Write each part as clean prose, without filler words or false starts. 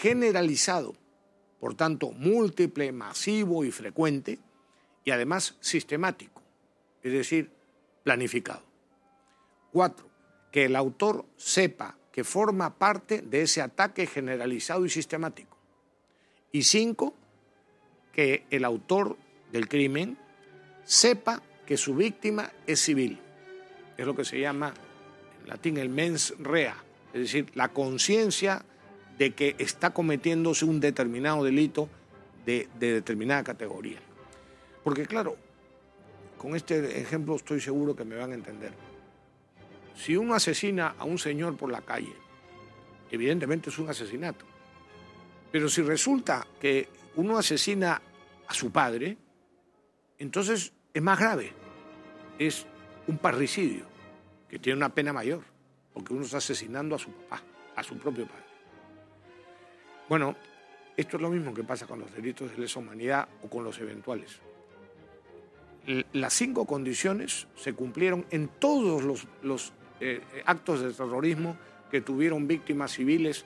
generalizado, por tanto múltiple, masivo y frecuente, y además sistemático, es decir, planificado. 4. Que el autor sepa que forma parte de ese ataque generalizado y sistemático. Y 5. Que el autor del crimen sepa que su víctima es civil. Es lo que se llama en latín el mens rea, es decir, la conciencia de que está cometiéndose un determinado delito de determinada categoría. Porque claro, con este ejemplo estoy seguro que me van a entender. Si uno asesina a un señor por la calle, evidentemente es un asesinato. Pero si resulta que uno asesina a su padre, entonces es más grave. Es un parricidio, que tiene una pena mayor, porque uno está asesinando a su papá, a su propio padre. Bueno, esto es lo mismo que pasa con los delitos de lesa humanidad o con los eventuales. Las 5 condiciones se cumplieron en todos los actos de terrorismo que tuvieron víctimas civiles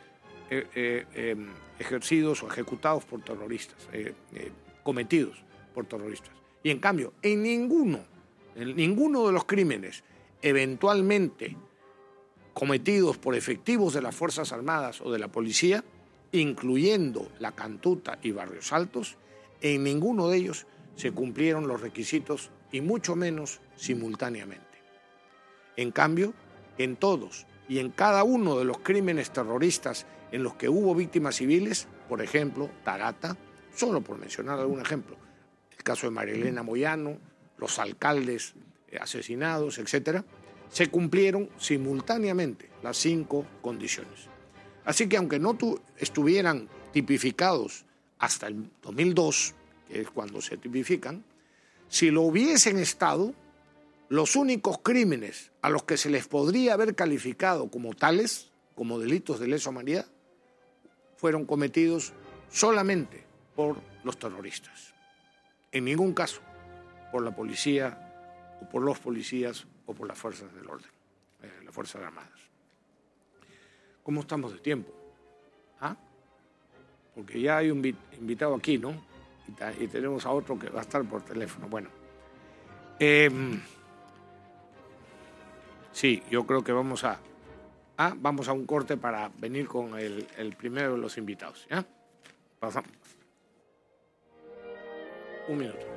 ejercidos o ejecutados por terroristas, cometidos por terroristas. Y en cambio, en ninguno de los crímenes eventualmente cometidos por efectivos de las Fuerzas Armadas o de la policía, incluyendo La Cantuta y Barrios Altos, en ninguno de ellos se cumplieron los requisitos y mucho menos simultáneamente. En cambio, en todos y en cada uno de los crímenes terroristas en los que hubo víctimas civiles, por ejemplo, Tarata, solo por mencionar algún ejemplo, el caso de María Elena Moyano, los alcaldes asesinados, etc., se cumplieron simultáneamente las 5 condiciones. Así que aunque no estuvieran tipificados hasta el 2002, que es cuando se tipifican, si lo hubiesen estado, los únicos crímenes a los que se les podría haber calificado como tales, como delitos de lesa humanidad, fueron cometidos solamente por los terroristas. En ningún caso por la policía o por los policías o por las fuerzas del orden, las Fuerzas Armadas. ¿Cómo estamos de tiempo? ¿Ah? Porque ya hay un invitado aquí, ¿no? Y tenemos a otro que va a estar por teléfono. Bueno, sí, yo creo que vamos a un corte para venir con el primero de los invitados. ¿Ya? Pasamos. Un minuto.